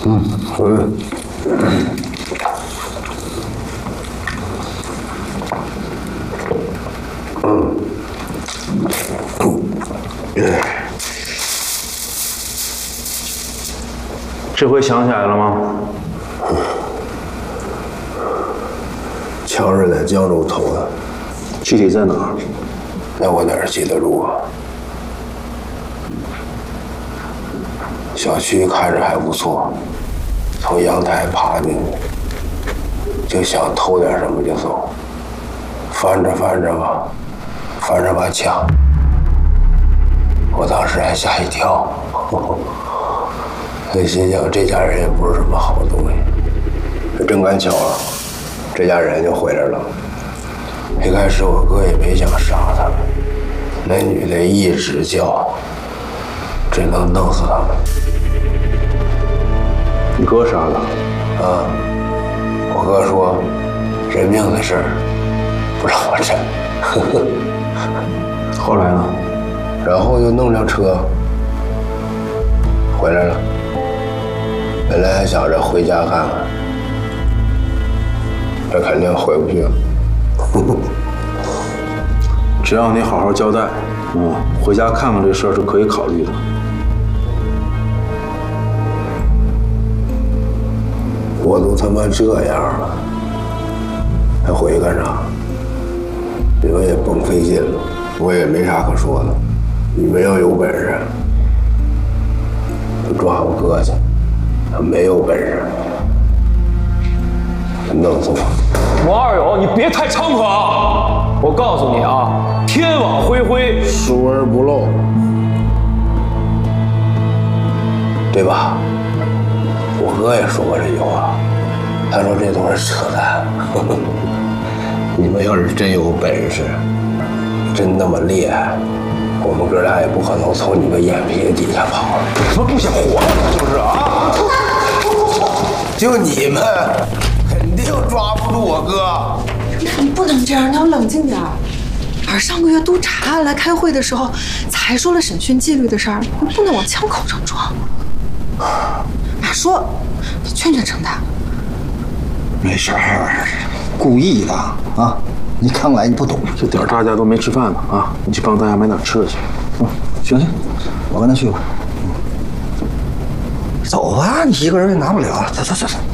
这回想起来了吗？ 枪是在江州偷的， 具体在哪儿？ 那我哪记得住啊？小区看着还不错，从阳台爬进去，就想偷点什么就走。翻着翻着吧，翻着把枪，我当时还吓一跳。我心想，这家人也不是什么好东西。这正赶巧了，这家人就回来了。一开始我哥也没想杀他们，那女的一直叫，只能弄死他们。 你哥杀的？ 啊，我哥说，人命的事儿不让我沾。 后来呢？ 然后就弄辆车回来了。本来还想着回家看看，这肯定回不去了。 只要你好好交代，回家看看这事儿是可以考虑的。 我都他妈这样了，还回去干啥？你们也甭费劲了，我也没啥可说的。你们要有本事，就抓我哥去；没有本事，就弄死我。 王二友，你别太猖狂！我告诉你啊，天网恢恢， 疏而不漏，对吧？我哥也说过这句话，他说这都是扯淡。你们要是真有本事，真那么厉害，我们哥俩也不可能从你们眼皮底下跑了。 他妈不想活了是不是啊？ 就你们肯定抓不住我哥。 你不能这样，你要冷静点。而上个月督察案来开会的时候，才说了审讯纪律的事儿，你不能往枪口上撞。马说，你劝劝程大。 没事儿，故意的啊！你刚来你不懂， 这点大家都没吃饭呢啊！你去帮大家买点吃的去。 行，我跟他去吧。走吧，你一个人也拿不了。走。